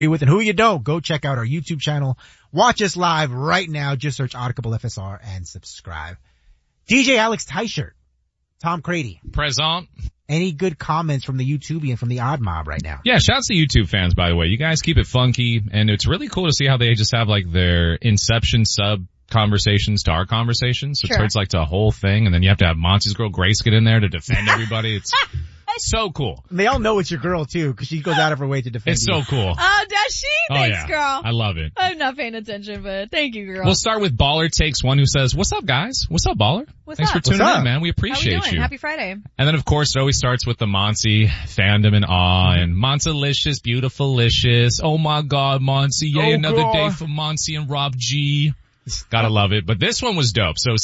with and who you don't, go check out our YouTube channel. Watch us live right now. Just search Audible FSR and subscribe. DJ Alex Tyshirt, Tom Crady. Present. Any good comments from the YouTubian, from the Odd Mob right now? Yeah, shouts to YouTube fans, by the way. You guys keep it funky, and it's really cool to see how they just have like their Inception sub conversations to our conversations. So it turns like to a whole thing, and then you have to have Monty's girl Grace get in there to defend everybody. It's so cool. And they all know it's your girl too, because she goes out of her way to defend It's you. so cool. Oh, does she? Thanks, girl. I love it. I'm not paying attention, but thank you, girl. We'll start with Baller Takes One, who says, "What's up, guys? What's up, Baller? Thanks for tuning in, man. We appreciate How we doing? you." Happy Friday. And then, of course, it always starts with the Monty fandom and awe and Montalicious, Beautifulicious. Oh my God, Monty. Yay, another day for Monty and Rob G. Gotta love it. But this one was dope. So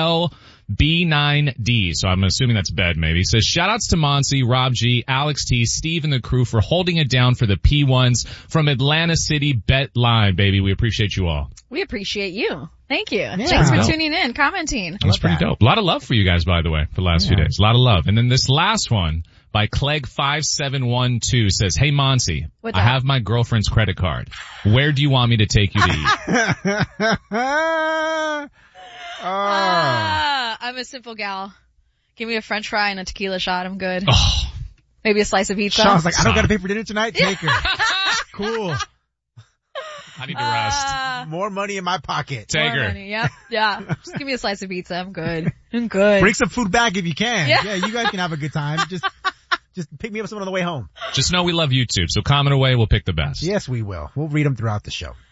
CLB9D, so I'm assuming that's bed maybe, says shout outs to Monty, Rob G, Alex T, Steve and the crew for holding it down for the P1s from Atlanta City Bet Line, baby. We appreciate you all. We appreciate you. Thank you. Yeah. Thanks for tuning in, commenting. That was pretty dope. A lot of love for you guys, by the way, for the last few days. A lot of love. And then this last one by Clegg5712 says, hey Monty, I have my girlfriend's credit card. Where do you want me to take you to eat? I'm a simple gal. Give me a french fry and a tequila shot. I'm good. Maybe a slice of pizza. Sean's like, I don't got to pay for dinner tonight. Take her. Cool. I need to rest. More money in my pocket. Take her. Money. Yep. Yeah. Just give me a slice of pizza. I'm good. I'm good. Bring some food back if you can. Yeah. You guys can have a good time. Just pick me up someone on the way home. Just know we love YouTube, so comment away. We'll pick the best. Yes, we will. We'll read them throughout the show.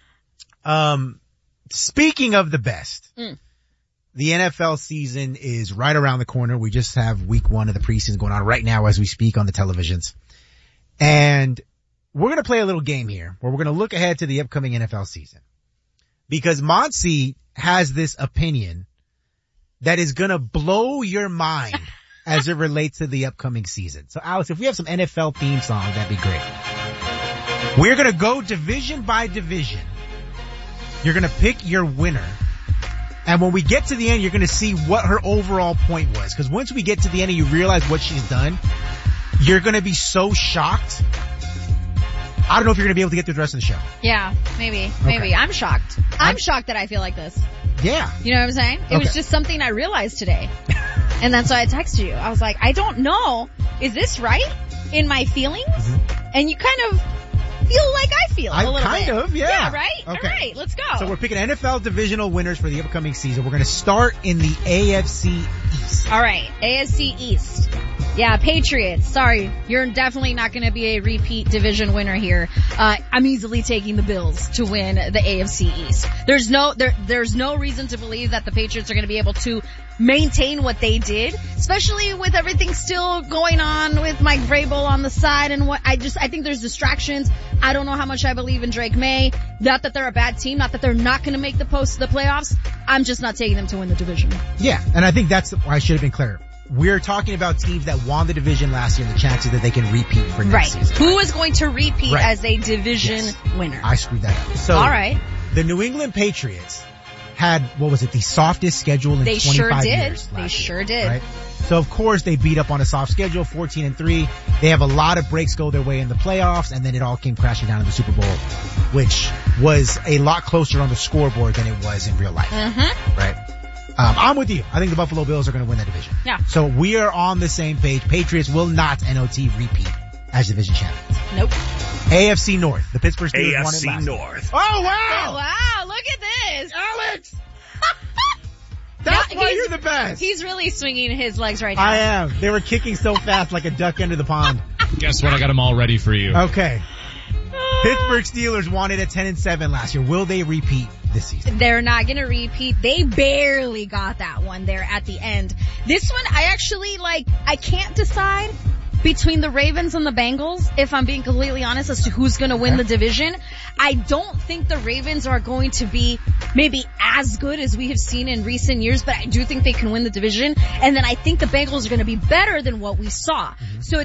Speaking of the best, the NFL season is right around the corner. We just have week 1 of the preseason going on right now as we speak on the televisions. And we're going to play a little game here where we're going to look ahead to the upcoming NFL season. Because Monty has this opinion that is going to blow your mind as it relates to the upcoming season. So Alex, if we have some NFL theme song, that'd be great. We're going to go division by division. You're going to pick your winner. And when we get to the end, you're going to see what her overall point was. Because once we get to the end and you realize what she's done, you're going to be so shocked. I don't know if you're going to be able to get through the rest of the show. Yeah, maybe. Maybe. I'm shocked. I'm shocked that I feel like this. Yeah. You know what I'm saying? It was just something I realized today. And that's why I texted you. I was like, I don't know. Is this right in my feelings? And you kind of feel like I feel a little bit. Kind of, yeah. Yeah, right? Okay. All right, let's go. So we're picking NFL divisional winners for the upcoming season. We're going to start in the AFC East. All right, AFC East. Yeah, Patriots. Sorry, you're definitely not going to be a repeat division winner here. I'm easily taking the Bills to win the AFC East. There's no reason to believe that the Patriots are going to be able to maintain what they did, especially with everything still going on with Mike Vrabel on the side and what I think there's distractions. I don't know how much I believe in Drake May. Not that they're a bad team, not that they're not going to make the playoffs. I'm just not taking them to win the division. Yeah, and I think that's why I should have been clear. We're talking about teams that won the division last year and the chances that they can repeat for next season. Who is going to repeat as a division winner? I screwed that up. So, all right. The New England Patriots had, the softest schedule in 25 years. They sure did. Right? So of course they beat up on a soft schedule, 14-3. They have a lot of breaks go their way in the playoffs, and then it all came crashing down in the Super Bowl, which was a lot closer on the scoreboard than it was in real life. Right? I'm with you. I think the Buffalo Bills are going to win that division. Yeah. So we are on the same page. Patriots will not NOT repeat as division champions. Nope. AFC North. The Pittsburgh Steelers won it last AFC North. Oh, wow! Wow, look at this. Alex! That's why you're the best. He's really swinging his legs right now. I am. They were kicking so fast like a duck into the pond. Guess what? I got them all ready for you. Okay. Pittsburgh Steelers won it at 10-7 last year. Will they repeat this season? They're not going to repeat. They barely got that one there at the end. This one, I actually I can't decide between the Ravens and the Bengals, if I'm being completely honest, as to who's going to win the division. I don't think the Ravens are going to be maybe as good as we have seen in recent years, but I do think they can win the division. And then I think the Bengals are going to be better than what we saw. So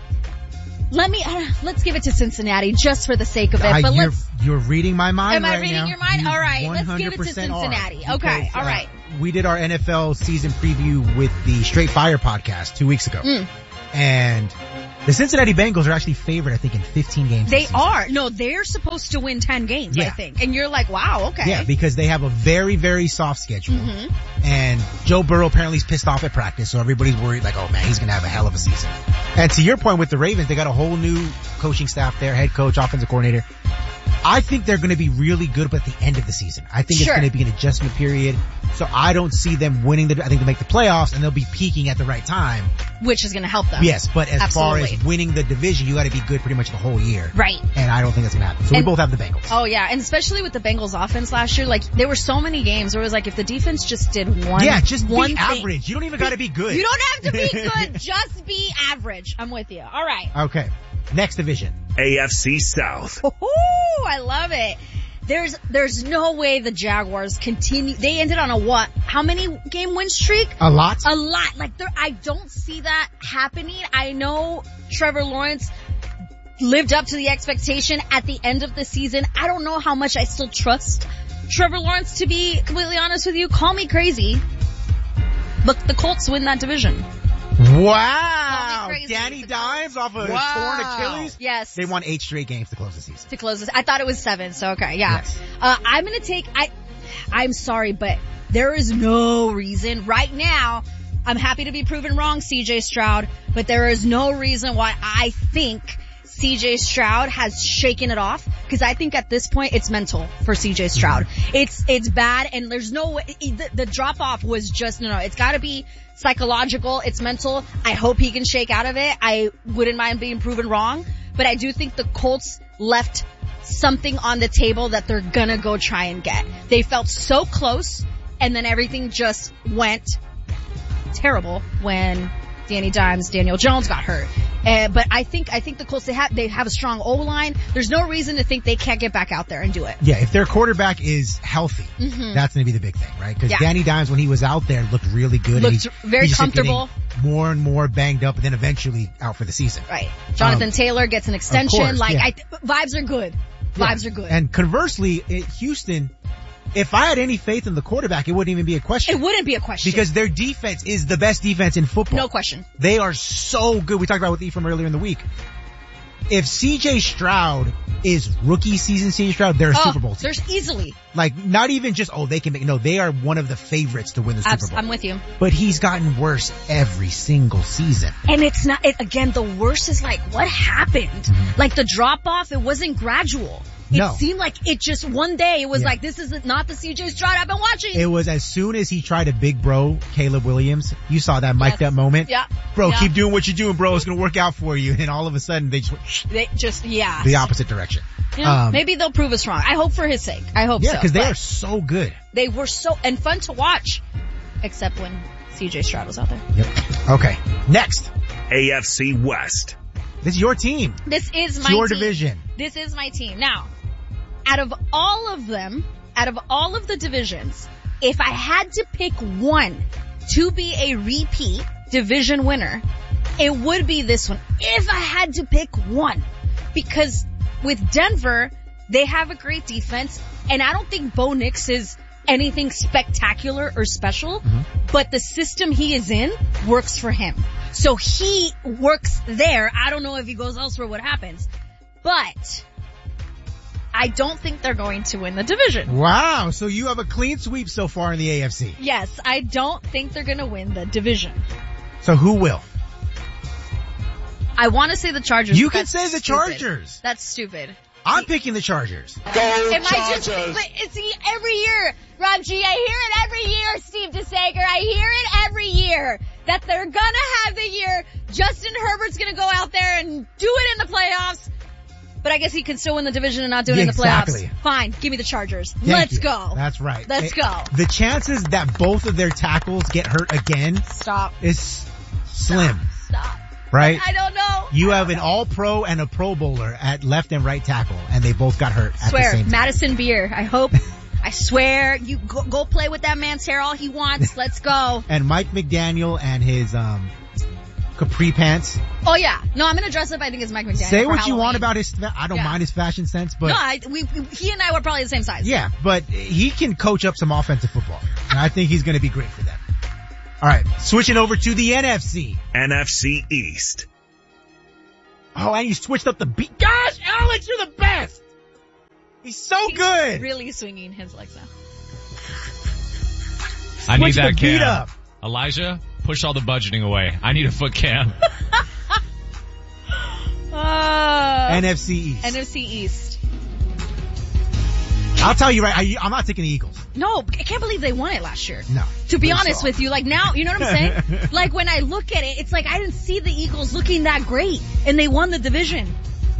let's give it to Cincinnati just for the sake of it. But you're reading my mind Am right I reading now. your mind? All right, let's give it to 100% Cincinnati. are, Okay, because, all right. We did our NFL season preview with the Straight Fire podcast 2 weeks ago. And The Cincinnati Bengals are actually favored, I think, in 15 games. They are. No, they're supposed to win 10 games, I think. And you're like, wow, okay. Yeah, because they have a very, very soft schedule. Mm-hmm. And Joe Burrow apparently is pissed off at practice, so everybody's worried like, oh man, he's gonna have a hell of a season. And to your point with the Ravens, they got a whole new coaching staff there, head coach, offensive coordinator. I think they're going to be really good at the end of the season. I think it's going to be an adjustment period. So I don't see them winning I think they'll make the playoffs and they'll be peaking at the right time. Which is going to help them. Yes, but as far as winning the division, you got to be good pretty much the whole year. Right. And I don't think that's going to happen. So we both have the Bengals. Oh yeah, and especially with the Bengals offense last year, like there were so many games where it was like if the defense just did one just one be thing, average. You don't even got to be good. You don't have to be good, just be average. I'm with you. All right. Okay. Next division. AFC South. Oh, I love it. There's no way the Jaguars continue. They ended on a what? How many game win streak? A lot. A lot. Like I don't see that happening. I know Trevor Lawrence lived up to the expectation at the end of the season. I don't know how much I still trust Trevor Lawrence, to be completely honest with you. Call me crazy. But the Colts win that division. Wow. Danny Dimes off of torn Achilles? Yes. They won 8 straight games to close the season. I thought it was 7, so okay, yeah. Yes. I'm gonna I'm sorry, but there is no reason right now. I'm happy to be proven wrong, CJ Stroud, but there is no reason why I think CJ Stroud has shaken it off, because I think at this point it's mental for CJ Stroud. It's bad, and there's no way, the drop off was just, no, it's gotta be psychological, it's mental. I hope he can shake out of it. I wouldn't mind being proven wrong, but I do think the Colts left something on the table that they're gonna go try and get. They felt so close, and then everything just went terrible when Daniel Jones got hurt. But I think the Colts, they have a strong O-line. There's no reason to think they can't get back out there and do it. Yeah, if their quarterback is healthy, that's going to be the big thing, right? Because Danny Dimes, when he was out there, looked really good. Looked very comfortable. More and more banged up, and then eventually out for the season. Right. Jonathan Taylor gets an extension. Of course, vibes are good. Vibes are good. And conversely, Houston, if I had any faith in the quarterback, it wouldn't even be a question. It wouldn't be a question. Because their defense is the best defense in football. No question. They are so good. We talked about with Ephraim earlier in the week. If CJ Stroud is rookie season CJ Stroud, they're a Super Bowl team. There's easily. Like, not even just, they can make, no, they are one of the favorites to win the Super Bowl. I'm with you. But he's gotten worse every single season. And it's not, again, the worst is like, what happened? Like the drop off, it wasn't gradual. It seemed like it just one day, it was like, this is not the CJ Stroud I've been watching. It was as soon as he tried to big bro Caleb Williams, you saw that mic'd up moment. Yeah. Bro, keep doing what you're doing, bro. It's going to work out for you. And all of a sudden they just the opposite direction. Yeah, maybe they'll prove us wrong. I hope for his sake. I hope so. Yeah, because they are so good. They were and fun to watch. Except when CJ Stroud was out there. Yep. Okay. Next. AFC West. This is your team. This is my team. Your division. This is my team. Now, out of all of the divisions, if I had to pick one to be a repeat division winner, it would be this one. If I had to pick one. Because with Denver, they have a great defense, and I don't think Bo Nix is anything spectacular or special, but the system he is in works for him. So he works there. I don't know if he goes elsewhere what happens. But I don't think they're going to win the division. Wow, so you have a clean sweep so far in the AFC. Yes, I don't think they're going to win the division. So who will? I want to say the Chargers. You can say the Chargers. That's stupid. I'm picking the Chargers. Go Chargers! See, every year, Rob G, I hear it every year, Steve DeSager, I hear it every year, that they're gonna have the year Justin Herbert's gonna go out there and do it in the playoffs. But I guess he can still win the division and not do it in the playoffs. Fine, give me the Chargers. Let's go. That's right. Let's go. The chances that both of their tackles get hurt again is slim. Stop. Right? I don't know. You have an all-pro and a pro bowler at left and right tackle, and they both got hurt at the same time. Madison Beer. I swear, you go play with that man's hair all he wants. Let's go. And Mike McDaniel and his capri pants. Oh yeah. No, I'm gonna dress up, I think it's Mike McDaniel. Say what you want about his, I don't mind his fashion sense, but. No, he and I were probably the same size. Yeah, but he can coach up some offensive football. And I think he's gonna be great for them. Alright, switching over to the NFC. NFC East. Oh, and you switched up the beat. Gosh, Alex, you're the best. He's so good. Really swinging his legs now. I need Switch that the beat cam. up. Elijah, push all the budgeting away. I need a foot cam. NFC East. NFC East. I'll tell you right, I'm not taking the Eagles. No, I can't believe they won it last year. No. To be honest with you, like now, you know what I'm saying? Like when I look at it, it's like I didn't see the Eagles looking that great, and they won the division.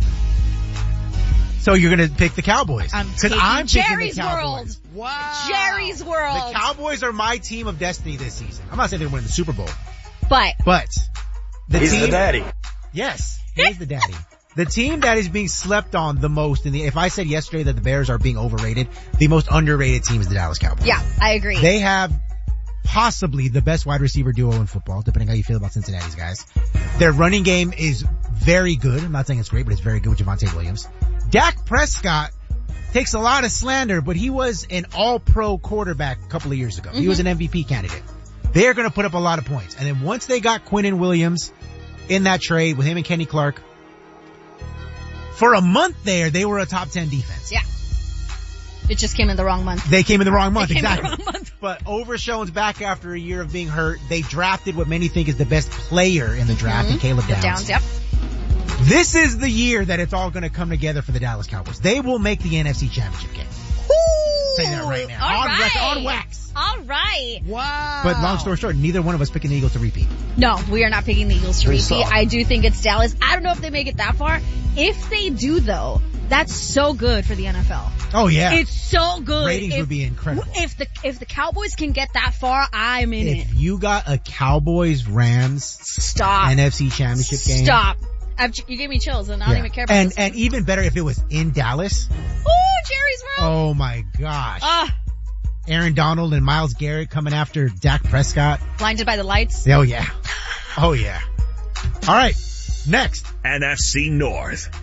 So you're gonna pick the Cowboys? I'm picking Jerry's the Cowboys. World. Wow. Jerry's World. The Cowboys are my team of destiny this season. I'm not saying they're winning the Super Bowl, But He's the daddy. Yes, he's the daddy. The team that is being slept on the most if I said yesterday that the Bears are being overrated, the most underrated team is the Dallas Cowboys. yeah, I agree. They have possibly the best wide receiver duo in football, depending how you feel about Cincinnati's guys. Their running game is very good. I'm not saying it's great, but it's very good with Javonte Williams. Dak Prescott takes a lot of slander, but he was an all-pro quarterback a couple of years ago. He was an MVP candidate. They're going to put up a lot of points. And then once they got Quinnen Williams in that trade with him and Kenny Clark, for a month there, they were a top 10 defense. Yeah. It just came in the wrong month. They came in the wrong month, They came in exactly. the wrong month. But Overshown's back after a year of being hurt. They drafted what many think is the best player in the draft, in Caleb Downs. Yep. This is the year that it's all going to come together for the Dallas Cowboys. They will make the NFC Championship game. Say that right now. All right. On wax. All right. Wow. But long story short, neither one of us picking the Eagles to repeat. No, we are not picking the Eagles to Very repeat. solid. I do think it's Dallas. I don't know if they make it that far. If they do, though, that's so good for the NFL. Oh yeah. It's so good. Ratings would be incredible. If the Cowboys can get that far, I'm in it. If you got a Cowboys-Rams Stop. NFC Championship game. Stop. You gave me chills, and I don't even care about this. And even better if it was in Dallas. Ooh, Jerry's World. Oh my gosh. Aaron Donald and Myles Garrett coming after Dak Prescott. Blinded by the lights. Oh yeah. Oh yeah. All right. Next. NFC North.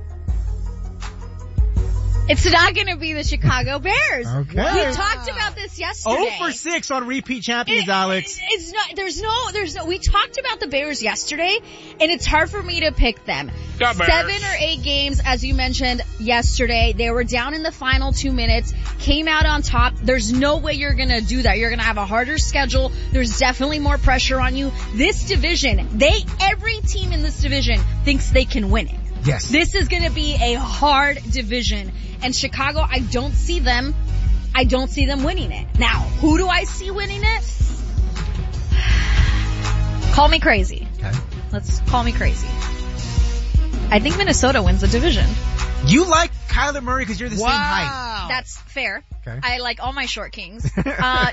It's not going to be the Chicago Bears. Okay. We talked about this yesterday. 0-for-6 on repeat champions, Alex. It's not, there's no, we talked about the Bears yesterday, and it's hard for me to pick them. 7 or 8 games, as you mentioned yesterday. They were down in the final 2 minutes, came out on top. There's no way you're gonna do that. You're gonna have a harder schedule. There's definitely more pressure on you. This division, every team in this division thinks they can win it. Yes. This is gonna be a hard division. And Chicago, I don't see them winning it. Now, who do I see winning it? Call me crazy. Okay. Let's call me crazy. I think Minnesota wins the division. You like Kyler Murray because you're the same height. That's fair. Okay. I like all my short kings. 2,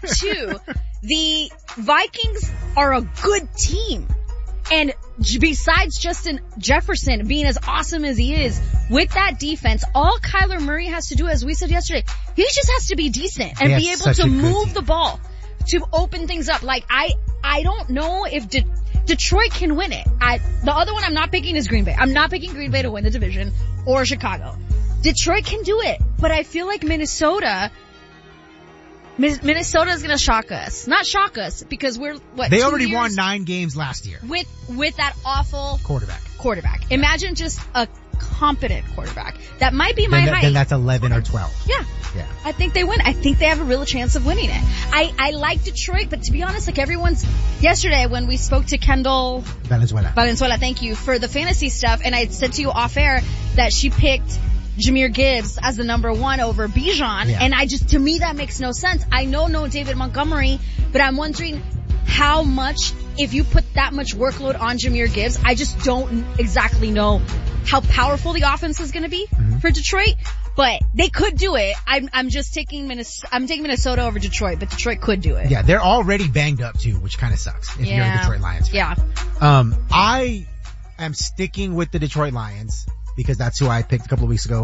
the Vikings are a good team. And besides Justin Jefferson being as awesome as he is, with that defense, all Kyler Murray has to do, as we said yesterday, he just has to be decent and be able to move the ball to open things up. Like, I don't know if Detroit can win it. The other one I'm not picking is Green Bay. I'm not picking Green Bay to win the division or Chicago. Detroit can do it, but I feel like Minnesota is going to shock us. Not shock us, because we're, They already won 9 games last year. With that awful quarterback. Imagine just a competent quarterback. That might be my height. Then that's 11 or 12. Yeah. I think they win. I think they have a real chance of winning it. I like Detroit, but to be honest, like yesterday when we spoke to Kendall Valenzuela, thank you for the fantasy stuff, and I said to you off air that she picked Jahmyr Gibbs as the number 1 over Bijan, and to me that makes no sense. I know no David Montgomery, but I'm wondering how much, if you put that much workload on Jahmyr Gibbs, I just don't exactly know how powerful the offense is going to be for Detroit, but they could do it. I'm just taking Minnesota over Detroit, but Detroit could do it. Yeah, they're already banged up too, which kind of sucks if you're a Detroit Lions fan. Yeah. I am sticking with the Detroit Lions because that's who I picked a couple of weeks ago.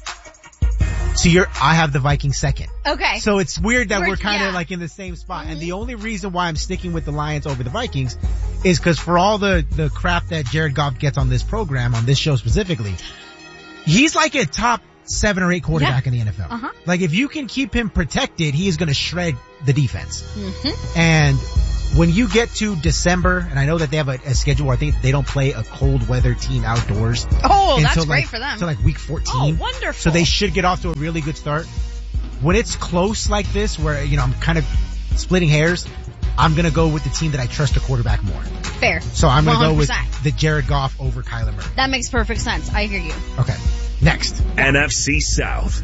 So I have the Vikings second. Okay. So it's weird that we're kind of like in the same spot. And the only reason why I'm sticking with the Lions over the Vikings is because for all the crap that Jared Goff gets on this program, on this show specifically, he's like a top 7 or 8 quarterback in the NFL. Like if you can keep him protected, he is going to shred the defense. And when you get to December, and I know that they have a schedule where I think they don't play a cold weather team outdoors. Oh, that's great for them. Until like week 14. Oh, wonderful. So they should get off to a really good start. When it's close like this, where, I'm kind of splitting hairs, I'm going to go with the team that I trust a quarterback more. Fair. So I'm going to go with the Jared Goff over Kyler Murray. That makes perfect sense. I hear you. Okay. Next. NFC South.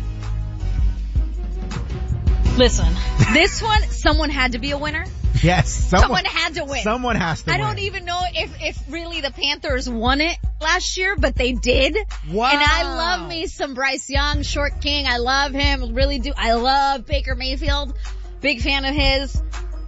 Listen, this one, someone had to be a winner. Yes. Someone had to win. Someone has to win. I don't even know if really the Panthers won it last year, but they did. Wow. And I love me some Bryce Young, Short King. I love him. Really do. I love Baker Mayfield. Big fan of his.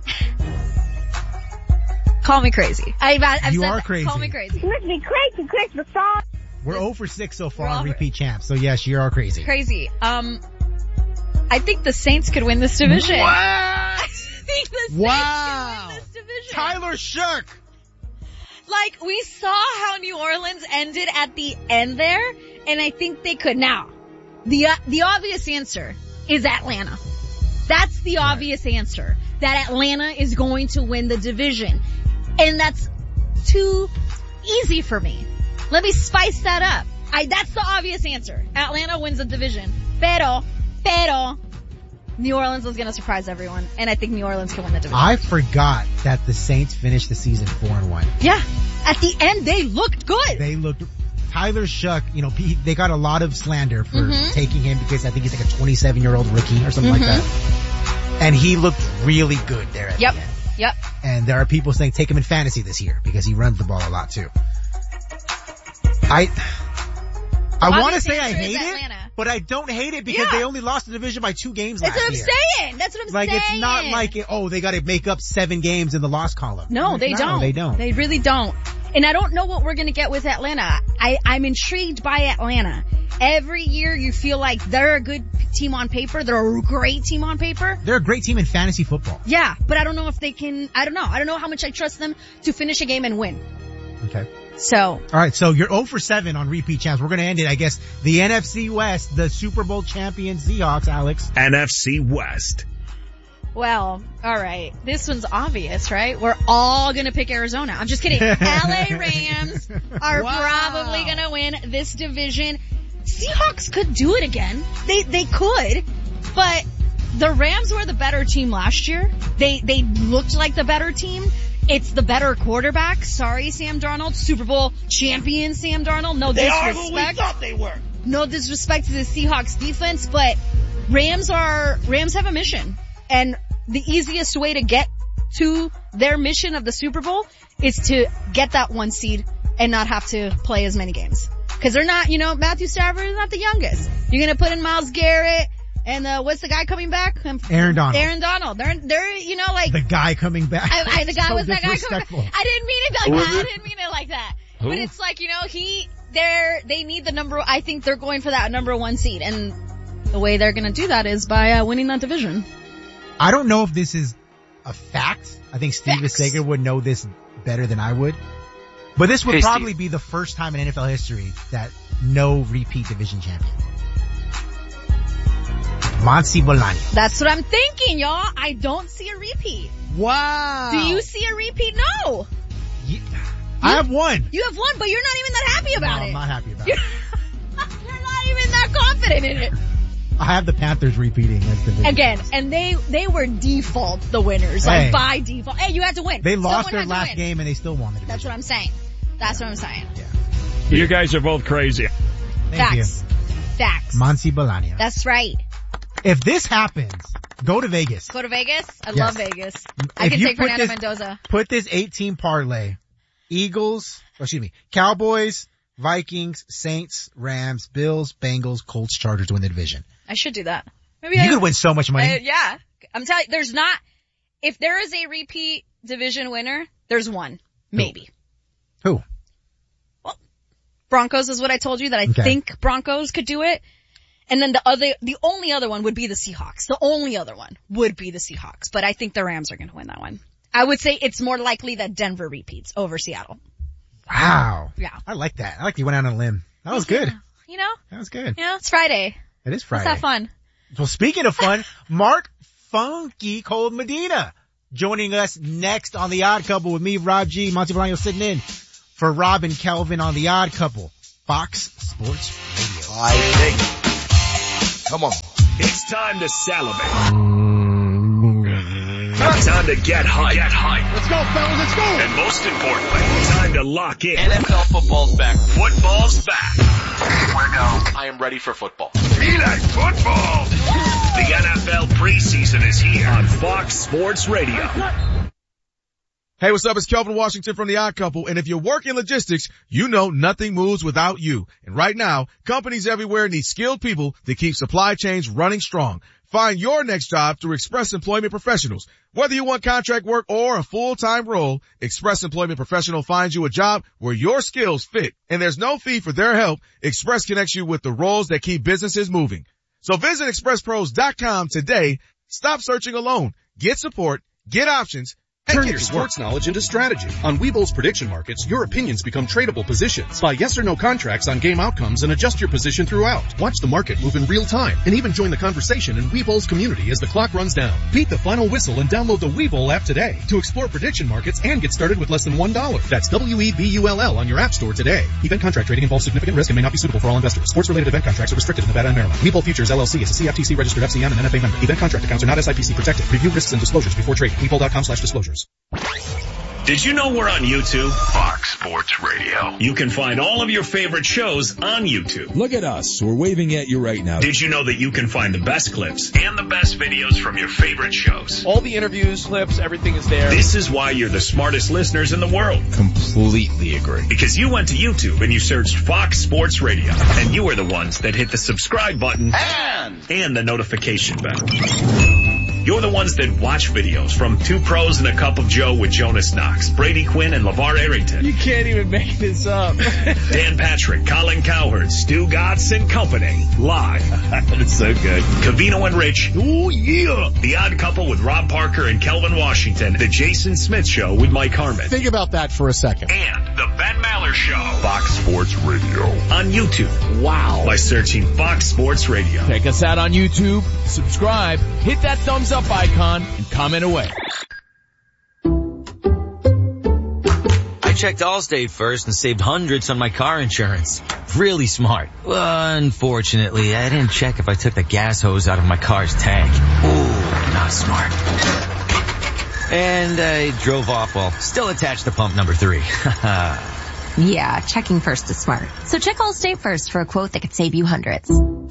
Call me crazy. I've you said are that. Crazy. Call me crazy. You must be crazy, Christmas song. We're 0 for 6 so far on repeat champs. So yes, you are crazy. Crazy. I think the Saints could win this division. What? I think the Saints could win this division. Tyler Shook. Like, we saw how New Orleans ended at the end there, and I think they could. Now, the obvious answer is Atlanta. That's the obvious answer. That Atlanta is going to win the division. And that's too easy for me. Let me spice that up. That's the obvious answer. Atlanta wins the division. Pero, New Orleans is going to surprise everyone. And I think New Orleans can win the division. I forgot that the Saints finished the season 4-1. Yeah. At the end, they looked good. They looked, Tyler Shook, they got a lot of slander for taking him because I think he's like a 27-year-old rookie or something like that. And he looked really good there at the end. Yep. And there are people saying take him in fantasy this year because he runs the ball a lot too. I want to say I hate it, but I don't hate it because they only lost the division by 2 games last year. That's what I'm saying. That's what I'm saying. Like, it's not like, they got to make up 7 games in the loss column. No, they don't. They don't. They really don't. And I don't know what we're going to get with Atlanta. I'm intrigued by Atlanta. Every year you feel like they're a good team on paper. They're a great team on paper. They're a great team in fantasy football. Yeah, but I don't know if they can, I don't know how much I trust them to finish a game and win. Okay. So. Alright, so you're 0 for 7 on repeat champs. We're gonna end it, I guess. The NFC West, the Super Bowl champion Seahawks, Alex. NFC West. Well, alright. This one's obvious, right? We're all gonna pick Arizona. I'm just kidding. LA Rams are probably gonna win this division. Seahawks could do it again. They could, but the Rams were the better team last year. They looked like the better team. It's the better quarterback. Sorry, Sam Darnold. Super Bowl champion Sam Darnold. No disrespect. They are who we thought they were. No disrespect to the Seahawks defense, but Rams have a mission. And the easiest way to get to their mission of the Super Bowl is to get that 1 seed and not have to play as many games. Cause they're not, Matthew Stafford is not the youngest. You're gonna put in Myles Garrett and, what's the guy coming back? Aaron Donald. They're, like. The guy coming back. The guy so was that guy coming back. I didn't mean it like that. Who? But it's like, they need I think they're going for that number 1 seed. And the way they're gonna do that is by, winning that division. I don't know if this is a fact. I think Steve Sager would know this better than I would. But this would probably be the first time in NFL history that no repeat division champion. Monty Bolaños. That's what I'm thinking, y'all. I don't see a repeat. Wow. Do you see a repeat? No. I have one. You have one, but you're not even that happy about it. I'm not happy about it. You're not even that confident in it. I have the Panthers repeating as division. Again, and they were default the winners, like by default. Hey, you had to win. They lost their last game and they still won the division. That's what I'm saying. Yeah. You guys are both crazy. Thank you. Facts. Monty Bolaños. That's right. If this happens, go to Vegas. Go to Vegas? I love Vegas. I can take Fernando Mendoza. Put this 8-team parlay. Cowboys, Vikings, Saints, Rams, Bills, Bengals, Colts, Chargers win the division. I should do that. Maybe you could win so much money. Yeah. I'm telling you, if there is a repeat division winner, there's one. Maybe. Who? Well, Broncos is what I told you that I think Broncos could do it. And then the only other one would be the Seahawks. The only other one would be the Seahawks. But I think the Rams are going to win that one. I would say it's more likely that Denver repeats over Seattle. Wow. Yeah. I like that. I like you went out on a limb. That was good. That was good. It's Friday. It is Friday. Let's have fun. Well, speaking of fun, Mark Funky Cold Medina joining us next on The Odd Couple with me, Rob G. Monty Bolaño sitting in for Rob and Kelvin on The Odd Couple. Fox Sports Radio. I think. Come on. It's time to salivate. Time to get hype. Let's go, fellas, let's go. And most importantly, time to lock in. NFL football's back. Football's back. We're go. I am ready for football. Be like football. The NFL preseason is here on Fox Sports Radio. Hey, what's up? It's Kelvin Washington from The Odd Couple. And if you work in logistics, you know nothing moves without you. And right now, companies everywhere need skilled people to keep supply chains running strong. Find your next job through Express Employment Professionals. Whether you want contract work or a full-time role, Express Employment Professional finds you a job where your skills fit. And there's no fee for their help. Express connects you with the roles that keep businesses moving. So visit expresspros.com today. Stop searching alone. Get support, get options, Turn your sports knowledge into strategy. On Webull's prediction markets, your opinions become tradable positions. Buy yes or no contracts on game outcomes and adjust your position throughout. Watch the market move in real time and even join the conversation in Webull's community as the clock runs down. Beat the final whistle and download the Webull app today to explore prediction markets and get started with less than $1. That's WEBULL on your app store today. Event contract trading involves significant risk and may not be suitable for all investors. Sports-related event contracts are restricted in Nevada and Maryland. Webull Futures LLC is a CFTC registered FCM and NFA member. Event contract accounts are not SIPC protected. Review risks and disclosures before trading. Webull.com/disclosures. Did you know we're on YouTube? Fox Sports Radio. You can find all of your favorite shows on YouTube. Look at us. We're waving at you right now. Did you know that you can find the best clips and the best videos from your favorite shows? All the interviews, clips, everything is there. This is why you're the smartest listeners in the world. Completely agree. Because you went to YouTube and you searched Fox Sports Radio. And you were the ones that hit the subscribe button and the notification bell. You're the ones that watch videos from Two Pros and a Cup of Joe with Jonas Knox, Brady Quinn, and LeVar Arrington. You can't even make this up. Dan Patrick, Colin Cowherd, Stu Gatz, and company. Live. That's so good. Covino and Rich. Oh, yeah. The Odd Couple with Rob Parker and Kelvin Washington. The Jason Smith Show with Mike Harmon. Think about that for a second. And the Ben Maller Show. Fox Sports Radio. On YouTube. Wow. By searching Fox Sports Radio. Check us out on YouTube. Subscribe. Hit that thumbs up icon and comment away. I checked Allstate first and saved hundreds on my car insurance. Really smart. Unfortunately, I didn't check if I took the gas hose out of my car's tank. Ooh, not smart. And I drove off while still attached to pump number 3. Yeah, checking first is smart. So check Allstate first for a quote that could save you hundreds.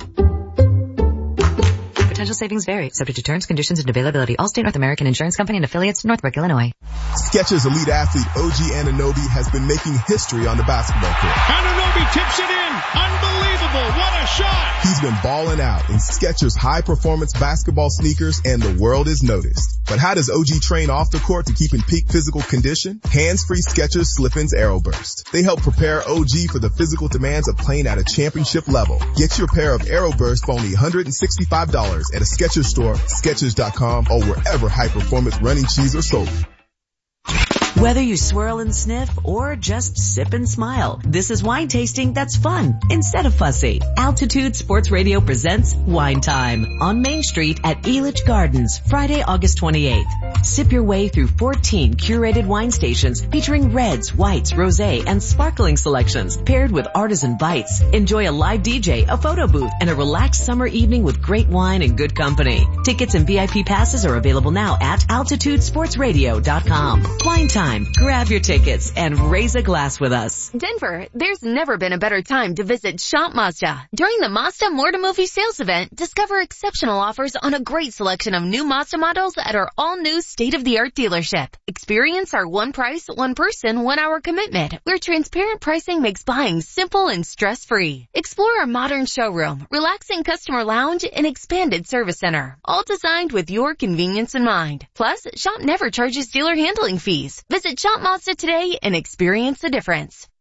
Potential savings vary, subject to terms, conditions, and availability. Allstate North American Insurance Company and affiliates, Northbrook, Illinois. Skechers elite athlete OG Anunoby has been making history on the basketball court. Anunoby tips it in. Unbelievable. What a shot. He's been balling out in Skechers high-performance basketball sneakers, and the world is noticed. But how does OG train off the court to keep in peak physical condition? Hands-free Skechers Slip-ins Aeroburst. They help prepare OG for the physical demands of playing at a championship level. Get your pair of Aeroburst for only $165 at a Skechers store, Skechers.com, or wherever high-performance running shoes are sold. Whether you swirl and sniff or just sip and smile, this is wine tasting that's fun instead of fussy. Altitude Sports Radio presents Wine Time on Main Street at Elitch Gardens, Friday, August 28th. Sip your way through 14 curated wine stations featuring reds, whites, rosé, and sparkling selections paired with artisan bites. Enjoy a live DJ, a photo booth, and a relaxed summer evening with great wine and good company. Tickets and VIP passes are available now at altitudesportsradio.com. Wine Time. Grab your tickets and raise a glass with us. Denver, there's never been a better time to visit Shop Mazda. During the Mazda More to Movie sales event, discover exceptional offers on a great selection of new Mazda models at our all-new state-of-the-art dealership. Experience our one price, one person, 1 hour commitment, where transparent pricing makes buying simple and stress-free. Explore our modern showroom, relaxing customer lounge, and expanded service center, all designed with your convenience in mind. Plus, Shop never charges dealer handling fees. Visit Shop Mazda today and experience the difference.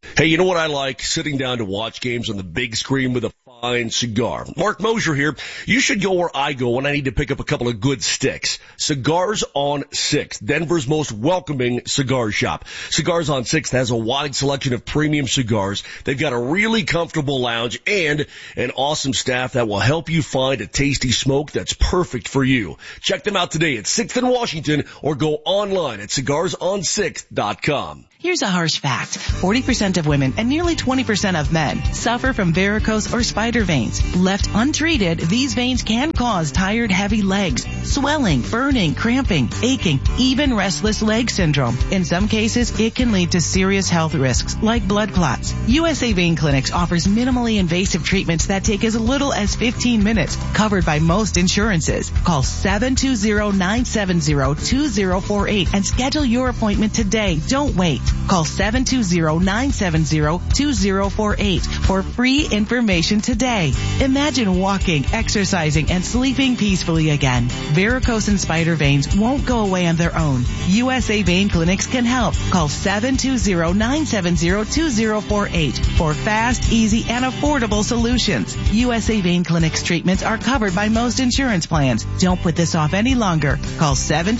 Hey, you know what I like? Sitting down to watch games on the big screen with a fine cigar. Mark Mosier here. You should go where I go when I need to pick up a couple of good sticks. Cigars on 6th, Denver's most welcoming cigar shop. Cigars on 6th has a wide selection of premium cigars. They've got a really comfortable lounge and an awesome staff that will help you find a tasty smoke that's perfect for you. Check them out today at 6th and Washington or go online at cigarsonsixth.com. Here's a harsh fact. 40% of women and nearly 20% of men suffer from varicose or spider veins. Left untreated, these veins can cause tired, heavy legs, swelling, burning, cramping, aching, even restless leg syndrome. In some cases, it can lead to serious health risks like blood clots. USA Vein Clinics offers minimally invasive treatments that take as little as 15 minutes, covered by most insurances. Call 720-970-2048 and schedule your appointment today. Don't wait. Call 720-970-2048 for free information today. Imagine walking, exercising, and sleeping peacefully again. Varicose and spider veins won't go away on their own. USA Vein Clinics can help. Call 720-970-2048 for fast, easy, and affordable solutions. USA Vein Clinics treatments are covered by most insurance plans. Don't put this off any longer. Call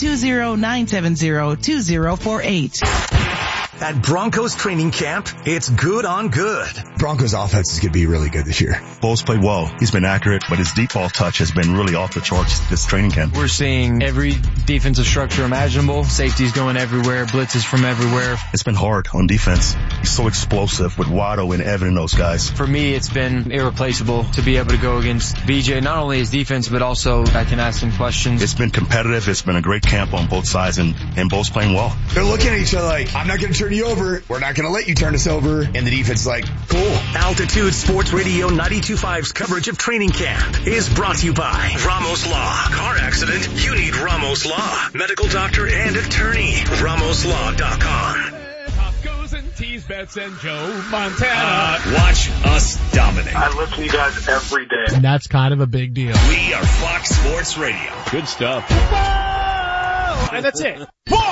720-970-2048. At Broncos training camp, it's good on good. Broncos offense is going to be really good this year. Bo's played well. He's been accurate, but his deep ball touch has been really off the charts this training camp. We're seeing every defensive structure imaginable. Safety's going everywhere. Blitzes from everywhere. It's been hard on defense. He's so explosive with Waddle and Evan and those guys. For me, it's been irreplaceable to be able to go against BJ, not only his defense, but also I can ask him questions. It's been competitive. It's been a great camp on both sides, and Bo's playing well. They're looking at each other like, I'm not going to turn you over. We're not going to let you turn us over. And the defense is like, cool. Altitude Sports Radio 92.5's coverage of training camp is brought to you by Ramos Law. Car accident? You need Ramos Law. Medical doctor and attorney. RamosLaw.com. Tacos and tease bets and Joe Montana. Watch us dominate. I listen to you guys every day. And that's kind of a big deal. We are Fox Sports Radio. Good stuff. And that's it.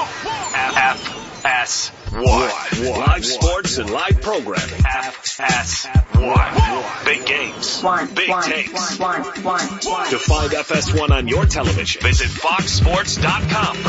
FS1. Live sports and live programming. FS1. Big games. Big takes. To find FS1 on your television, visit foxsports.com.